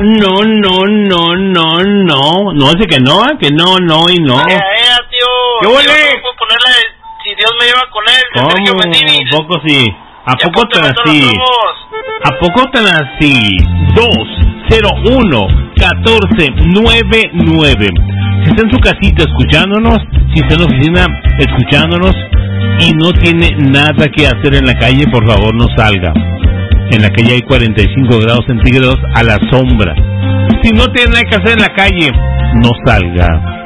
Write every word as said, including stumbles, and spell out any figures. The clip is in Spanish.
No, no, no, no, no. No, dice que no, que no, no y no. Ya, ya, tío. ¿Qué huele? Yo puedo ponerle Si Dios me lleva con él. ¿Cómo? ¿A poco sí? ¿A poco tan así? ¿A poco tan así? dos cero uno catorce noventa y nueve. Si está en su casita escuchándonos, si está en la oficina escuchándonos y no tiene nada que hacer en la calle, por favor no salga. En la calle hay cuarenta y cinco grados centígrados a la sombra. Si no tiene nada que hacer en la calle, no salga.